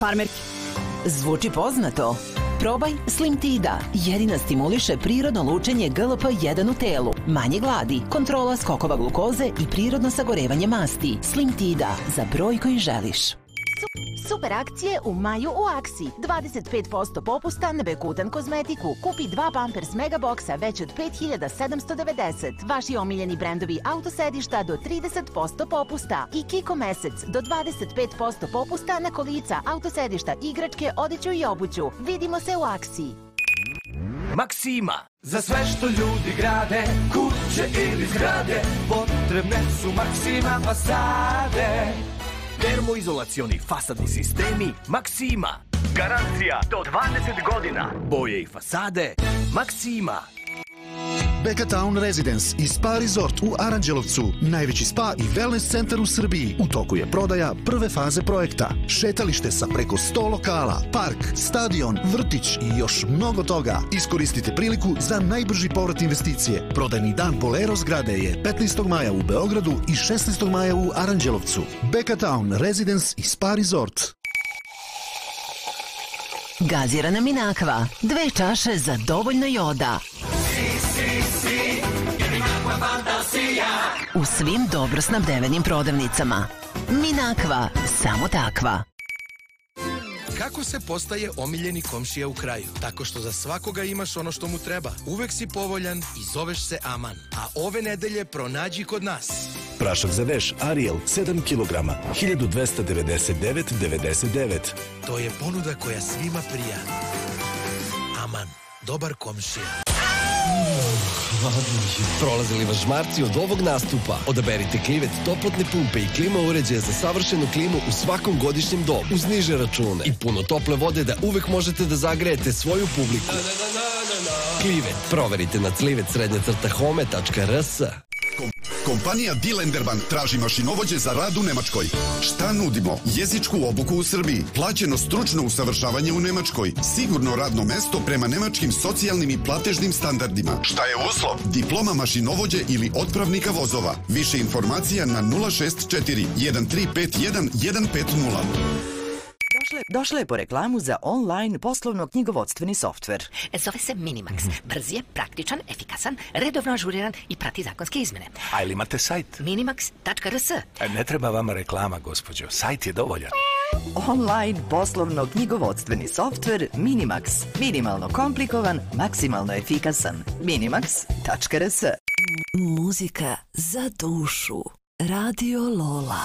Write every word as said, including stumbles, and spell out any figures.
Farmerki. Zvuči poznato? Probaj Slim Tida. Jedina stimuliše prirodno lučenje G L P jedan u telu. Manje gladi, kontrola skokova glukoze i prirodno sagorevanje masti. Slim Tida. Za broj koji želiš. Super akcije u maju u Aksi. dvadeset pet posto popusta na Bekutan kozmetiku. Kupi dva Pampers Megaboksa već od pet hiljada sedamsto devedeset. Vaši omiljeni brendovi autosedišta do trideset posto popusta. I Kiko mesec do dvadeset pet posto popusta na kolica, autosedišta, igračke, odeću i obuću. Vidimo se u Aksi. Maksima. Za sve što ljudi grade, kuće ili zgrade, potrebne su Maksima fasade. Termoizolacioni fasadni sistemi Maksima. Garancija do dvadeset godina. Boje i fasade Maksima. Beka Town Residence i Spa Resort u Aranđelovcu. Najveći spa i wellness centar u Srbiji. U toku je prodaja prve faze projekta. Šetalište sa preko sto lokala, park, stadion, vrtić i još mnogo toga. Iskoristite priliku za najbrži povrat investicije. Prodajni dan Bolero zgrade je petnaestog maja u Beogradu i šesnaestog maja u Aranđelovcu. Beka Town Residence i Spa Resort. Gazirana Minakva. Dve čaše za dovoljno joda. U svim dobro snabdevenim prodavnicama. Minakva, samo takva. Kako se postaje omiljeni komšija u kraju? Tako što za svakoga imaš ono što mu treba. Uvek si povoljan i zoveš se Aman. A ove nedelje pronađi kod nas. Prašak za veš Ariel sedam kilograma, hiljadu dvesta devedeset devet zarez devedeset devet. To je ponuda koja svima prija. Aman, dobar komšija. Prolazili vas žmarci od ovog nastupa? Odaberite Klivet toplotne pumpe i klima uređaja za savršenu klimu u svakom godišnjem dobu uz niže račune i puno tople vode da uvek možete da zagrejete svoju publiku. Klivet. Proverite na clivet srednja crta home tačka r s. Kompanija Die Lenderbank traži mašinovođe za rad u Nemačkoj. Šta nudimo? Jezičku obuku u Srbiji, plaćeno stručno usavršavanje u Nemačkoj, sigurno radno mesto prema nemačkim socijalnim i platežnim standardima. Šta je uslov? Diploma mašinovođe ili otpravnika vozova. Više informacija na nula šest četiri jedan tri pet jedan jedan pet nula. Došla je po reklamu za online poslovno-knjigovodstveni softver. Zove se Minimax. Brz je, praktičan, efikasan, redovno ažuriran i prati zakonske izmene. A ili imate sajt? minimax tačka r s. Ne treba vama reklama, gospođo. Sajt je dovoljan. Online poslovno-knjigovodstveni softver Minimax. Minimalno komplikovan, maksimalno efikasan. minimax tačka r s. Muzika za dušu. Radio Lola.